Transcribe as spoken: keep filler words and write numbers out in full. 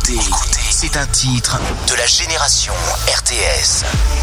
écoutez, c'est un titre de la génération R T S.